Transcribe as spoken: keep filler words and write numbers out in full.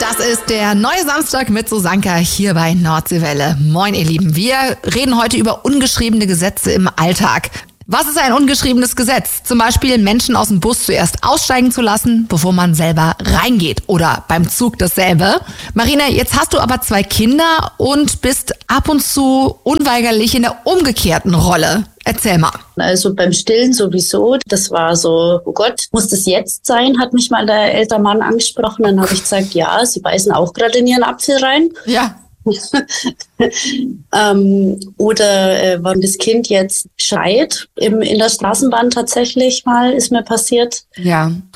Das ist der neue Samstag mit Susanka hier bei Nordseewelle. Moin ihr Lieben, wir reden heute über ungeschriebene Gesetze im Alltag. Was ist ein ungeschriebenes Gesetz? Zum Beispiel Menschen aus dem Bus zuerst aussteigen zu lassen, bevor man selber reingeht. Oder beim Zug dasselbe. Marina, jetzt hast du aber zwei Kinder und bist ab und zu unweigerlich in der umgekehrten Rolle. Erzähl mal. Also beim Stillen sowieso. Das war so, oh Gott, muss das jetzt sein? Hat mich mal der ältere Mann angesprochen. Dann habe ich gesagt, ja, sie beißen auch gerade in ihren Apfel rein. Ja. ähm, oder äh, wenn das Kind jetzt schreit, im, in der Straßenbahn tatsächlich mal, ist mir passiert. Ja.